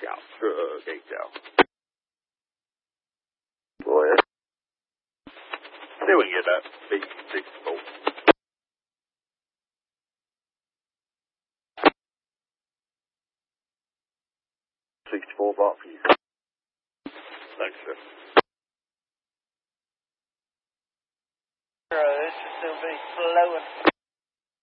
角，给角。 Boy, see if we can get that B64. $64 for you. Thanks, sir. This is still be flowing.